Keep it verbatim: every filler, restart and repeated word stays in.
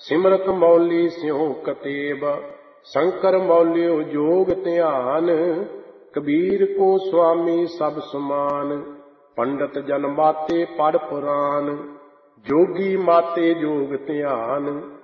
ਸਿਮਰਤ ਮੌਲੀ ਸਿਉ ਕਤੇਬ, ਸ਼ੰਕਰ ਮੌਲਿਓ ਜੋਗ ਧਿਆਨ। ਕਬੀਰ ਕੋ ਸੁਆਮੀ ਸਭ ਸਮਾਨ, ਪੰਡਤ ਜਨ ਮਾਤੇ ਪੜ ਪੁਰਾਨ। ਜੋਗੀ ਮਾਤੇ ਜੋਗ ਧਿਆਨ,